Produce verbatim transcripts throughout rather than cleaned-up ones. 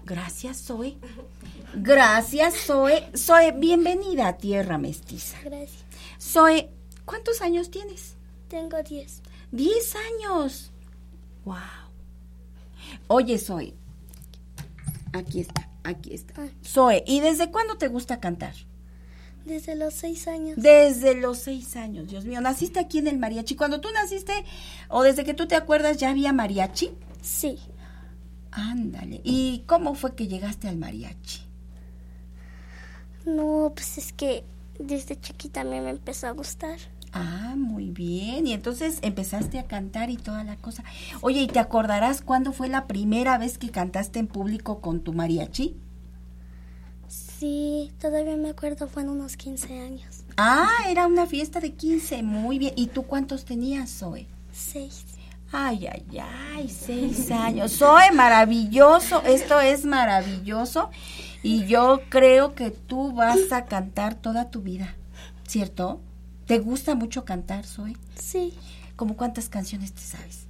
Gracias, Zoe. Gracias, Zoe. Zoe, bienvenida a Tierra Mestiza. Gracias. Zoe, ¿cuántos años tienes? Tengo diez. Diez años. Wow. Oye, Zoe. Aquí está, aquí está. Ah. Zoe, ¿y desde cuándo te gusta cantar? Desde los seis años. Desde los seis años, Dios mío. ¿Naciste aquí en el mariachi? Cuando tú naciste, o desde que tú te acuerdas, ¿ya había mariachi? Sí. Ándale. ¿Y cómo fue que llegaste al mariachi? No, pues es que desde chiquita a mí me empezó a gustar. Ah, muy bien. Y entonces empezaste a cantar y toda la cosa. Oye, ¿y te acordarás cuándo fue la primera vez que cantaste en público con tu mariachi? Sí, todavía me acuerdo, fue en unos quince años. Ah, era una fiesta de quince, muy bien. ¿Y tú cuántos tenías, Zoe? Seis. Ay, ay, ay, seis años. Zoe, maravilloso, esto es maravilloso. Y yo creo que tú vas a cantar toda tu vida, ¿cierto? ¿Te gusta mucho cantar, Zoe? Sí. ¿Cómo cuántas canciones te sabes?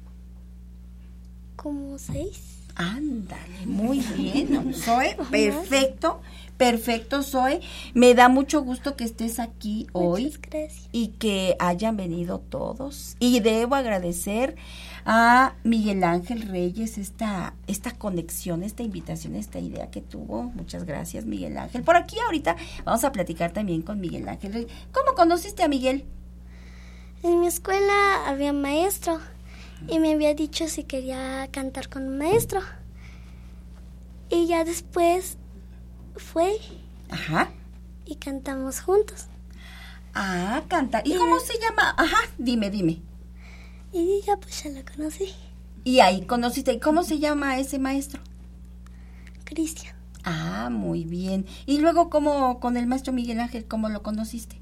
Como seis. Ándale, muy bien, Zoe, perfecto, perfecto, Zoe. Me da mucho gusto que estés aquí hoy. Muchas gracias. Y que hayan venido todos. Y debo agradecer a Miguel Ángel Reyes esta, esta conexión, esta invitación, esta idea que tuvo. Muchas gracias, Miguel Ángel. Por aquí ahorita vamos a platicar también con Miguel Ángel Reyes. ¿Cómo conociste a Miguel? En mi escuela había un maestro y me había dicho si quería cantar con un maestro. Y ya después fue Ajá. y cantamos juntos. Ah, cantar. ¿Y cómo se llama? Ajá, dime, dime. Y ya pues ya lo conocí. Y ahí conociste. ¿Cómo se llama ese maestro? Cristian. Ah, muy bien. Y luego, ¿cómo con el maestro Miguel Ángel, cómo lo conociste?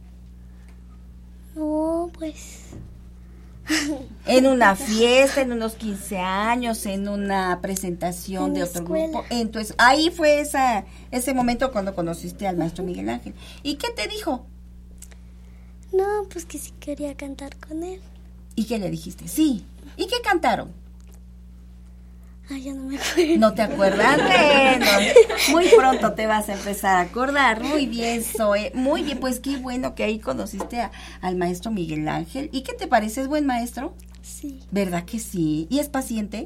No, pues... En una fiesta, en unos quince años, en una presentación en de la otro escuela. grupo. Entonces, ahí fue esa, ese momento cuando conociste al maestro Miguel Ángel. ¿Y qué te dijo? No, pues que sí quería cantar con él. ¿Y qué le dijiste? Sí. ¿Y qué cantaron? Ay, ya no me acuerdo. ¿No te acuerdas? Bueno, muy pronto te vas a empezar a acordar. Muy bien, Zoe. Muy bien, pues qué bueno que ahí conociste a, al maestro Miguel Ángel. ¿Y qué te parece? ¿Es buen maestro? Sí. ¿Verdad que sí? ¿Y es paciente?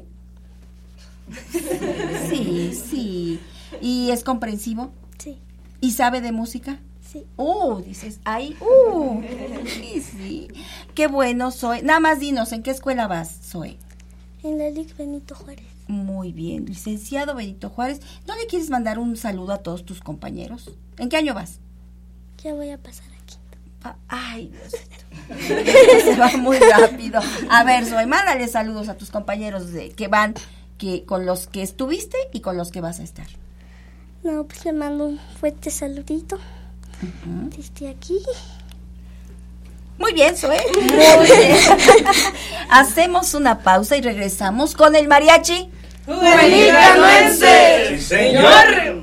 Sí, sí. ¿Y es comprensivo? Sí. ¿Y sabe de música? Sí. Uh, dices, ahí, uh, sí, sí. Qué bueno, Zoe. Nada más dinos, ¿en qué escuela vas, Zoe? En la Lic Benito Juárez. Muy bien, licenciado Benito Juárez. ¿No le quieres mandar un saludo a todos tus compañeros? ¿En qué año vas? Ya voy a pasar aquí. Ah, ay, Diosito. Se va muy rápido. A ver, Zoe, mándale saludos a tus compañeros de que van, que con los que estuviste y con los que vas a estar. No, pues le mando un fuerte saludito. Uh-huh. Desde aquí. Muy bien, Zoe. Muy bien. Hacemos una pausa y regresamos con el mariachi Juvenil Canoense. ¡Sí, señor!